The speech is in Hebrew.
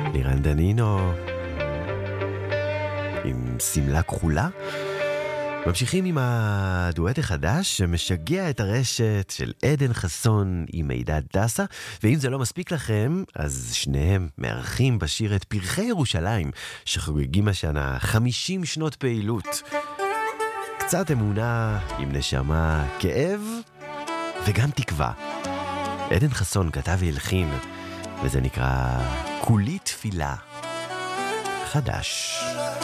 לירן דנינו עם סמלה כחולה. ממשיכים עם הדואט החדש שמשגע את הרשת של עדן חסון עם מידע דסה, ואם זה לא מספיק לכם, אז שניהם מארחים בשיר את פרחי ירושלים, שחוגגים השנה 50 שנות פעילות. קצת אמונה עם נשמה, כאב וגם תקווה. עדן חסון כתב והלחין, וזה נקרא כולי תפילה. חדש.